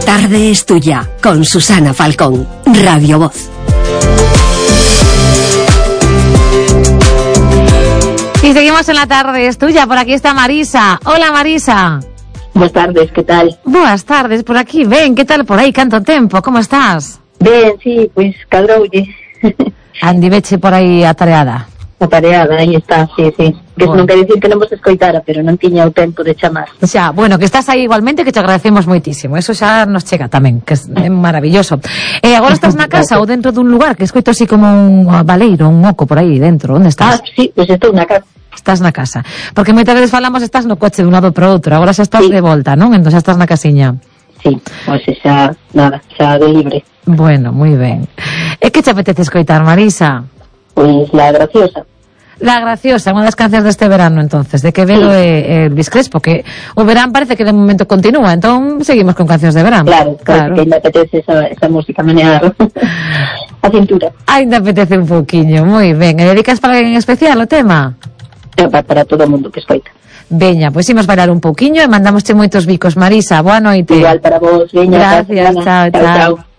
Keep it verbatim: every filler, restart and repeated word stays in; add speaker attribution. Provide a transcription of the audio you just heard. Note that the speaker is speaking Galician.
Speaker 1: tarde es tuya, con Susana Falcón, Radio Voz.
Speaker 2: Y seguimos en La tarde es tuya, por aquí está Marisa. Hola, Marisa.
Speaker 3: Buenas tardes, que tal?
Speaker 2: Boas tardes, por aquí, ven, que tal por aí, canto tempo, como estás?
Speaker 3: Ben, sí, pois pues, cadroulle.
Speaker 2: Andi veche por aí atareada.
Speaker 3: Atareada, aí está, sí, sí. Que bueno. Non quer dicir que non vos escoitara, pero non tiña o tempo de chamar.
Speaker 2: Xa, bueno, que estás aí igualmente, que te agradecemos moitísimo. Eso xa nos chega tamén, que é maravilloso. E eh, agora estás na casa ou dentro dun lugar que escoito así como un baleiro, un oco por aí dentro, onde estás?
Speaker 3: Ah, sí, pois pues estou na casa.
Speaker 2: Estás na casa. Porque moitas veces falamos, estás no coche dun lado para outro, agora xa estás sí. de volta, non? Entón xa estás na casiña.
Speaker 3: Sí, pois pues xa, nada, xa de libre.
Speaker 2: Bueno, moi ben. E que te apetece escoitar, Marisa?
Speaker 3: Pois pues, La Graciosa.
Speaker 2: La Graciosa, unha das cancións deste verano, entonces, de Quevedo sí. e, e Luis Crespo, que o verán parece que de momento continúa, entón seguimos con cancións de verano.
Speaker 3: Claro, claro, que ainda apetece esa, esa música menear a cintura.
Speaker 2: Ainda apetece un pouquiño, moi ben. E dedicas para alguén en especial o tema?
Speaker 3: Para, para todo o mundo que escoita.
Speaker 2: Veña, pois imos bailar un pouquiño e mandamosche moitos bicos, Marisa. Boa noite.
Speaker 3: Igual para vos, veña.
Speaker 2: Gracias, chao, chao. chao. chao.